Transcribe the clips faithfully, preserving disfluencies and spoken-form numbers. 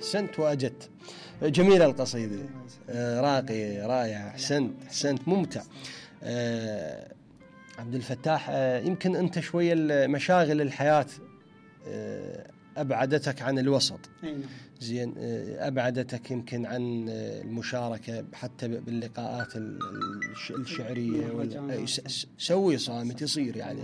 أحسنت وأجدت. جميلة القصيدة، راقي رائع، أحسنت أحسنت ممتع. أه عبد الفتاح، أه يمكن أنت شوية مشاغل الحياة أه أبعدتك عن الوسط، زين، أبعدتك يمكن عن المشاركة حتى باللقاءات الشعرية. سوي صامت يصير يعني.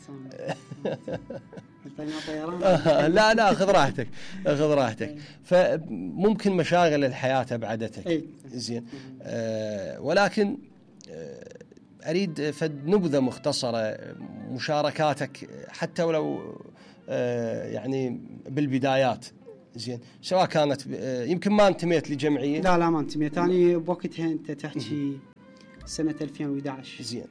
لا لا خذ راحتك خذ راحتك. فممكن مشاغل الحياة أبعدتك، زين، ولكن أريد فد نبذة مختصرة مشاركاتك حتى ولو يعني بالبدايات، زين، سواء كانت يمكن ما انتميت لجمعية. لا لا ما انتميت أنا بوقتها. أنت تحكي سنة ألفين وإحدى عشر، زين،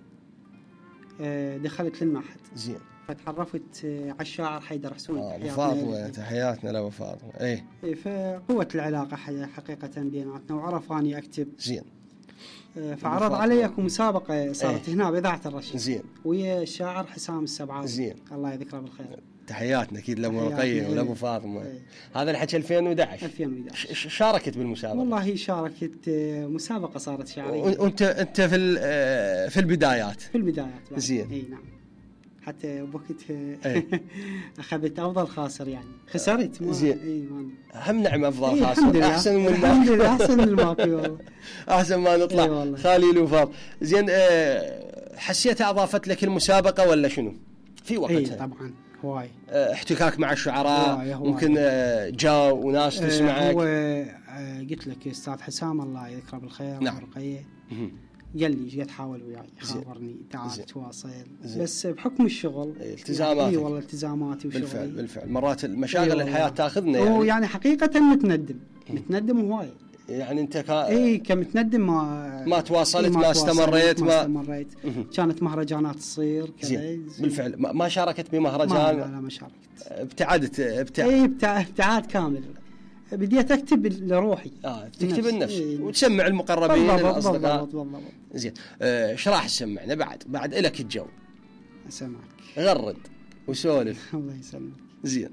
دخلت للمعهد، زين، فتعرفت على الشاعر حيدر حسون. آه فاطمة، تحياتنا له فاطمة. ايه فقوة العلاقة حقيقة بيناتنا، وعرف أني أكتب، زين، فعرض علي اكو مسابقة صارت ايه؟ هنا بإذاعة الرشيد، زين، ويا الشاعر حسام السبعاوي، زين، الله يذكره بالخير. تحياتنا اكيد لابو رقية ولابو فاطمة. ايه. هذا الحكي ألفين وإحدى عشر. ألفين وإحدى عشر شاركت بالمسابقة؟ والله شاركت مسابقة صارت شعرية. وانت انت في في البدايات؟ في البدايات، زين، اي نعم. حتى بوقتها ايه؟ اخذت افضل خاسر، يعني خسرت. ما زين، اي ما هم نعم افضل ايه خاسر، احسن من الحمد لله، احسن من الماكي والله. احسن ما نطلع ايه خالي الوفاض. زين، اه حسيتها اضافت لك المسابقة ولا شنو في وقتها؟ اي طبعا هواي. اه احتكاك مع الشعراء، هواي هواي. ممكن اه جاء وناس تسمعك. هو اه قلت لك استاذ حسام الله يذكره بالخير، نعم، ورقية قال لي جيت حاول وياي يخابرني تعال تواصل، بس بحكم الشغل التزاماتي. اي والله التزاماتي وشغلي. بالفعل بالفعل مرات المشاغل الحياة تاخذنا يعني. ويعني حقيقة متندم متندم هواي يعني. انت كا اي كمتندم ما ما تواصلت، ما, ما استمريت، ما استمريت. كانت مهرجانات تصير كذا. بالفعل ما شاركت بمهرجان؟ ما لا, لا ما شاركت. ابتعدت ابتع... اي ابتع... ابتعاد كامل. بديت اكتب لروحي. اه تكتب النفس إيه. وتسمع المقربين الاصدقاء. بالضبط بالضبط. زين، ايش آه راح تسمعنا بعد بعد لك الجو؟ اسمعك غرد وسولف. الله يسلمك. زين،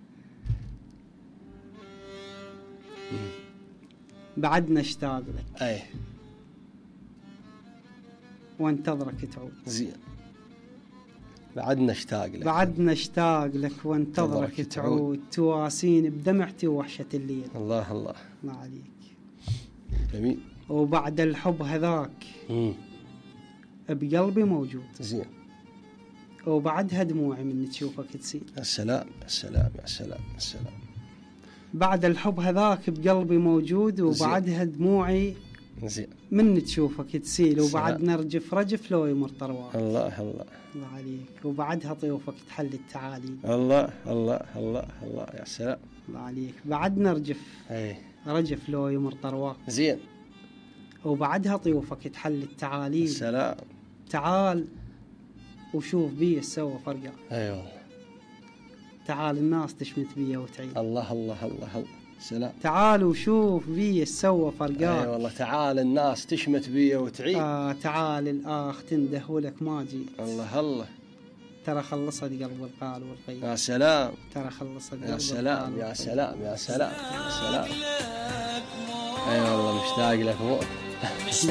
بعدنا اشتاق لك، اي، وانتظرك تعود. زين، بعدنا اشتاق لك، بعدنا اشتاق لك وانتظرك تعود, تعود. تواسيني بدمعتي ووحشة الليل. الله الله الله عليك. جميل. وبعد الحب هذاك امم بقلبي موجود. زين. وبعدها دموعي من تشوفك تسيل. السلام السلام يا سلام السلام. بعد الحب هذاك بقلبي موجود، وبعدها دموعي زين من تشوفك تسيل. وبعد نرجف رجف لو يمر طرواك. الله الله الله عليك. وبعدها طيوفك تحل التعالي. الله الله الله الله يا سلام. الله عليك. بعد نرجف اي رجف لو يمر طرواك. زين. وبعدها طيوفك تحل التعالي. السلام. تعال وشوف بي سوى فرقة. اي والله. تعال الناس تشمت بي وتعيد. الله الله الله الله. سلام. تعال وشوف بي سوى فرقة. اي والله. تعال الناس تشمت بي وتعيد. آه تعال الآخ تنده ولك ما جيت. الله الله. ترى خلصت قلب القال والقيد. يا سلام. ترى خلصت قلب يا سلام يا سلام يا سلام يا سلام. اي والله مشتاق لك موت.